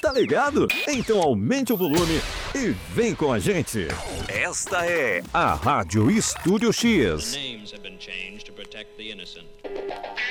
Tá ligado? Então aumente o volume e vem com a gente. Esta é a Rádio Estúdio X. The names have been changed to protect the innocent.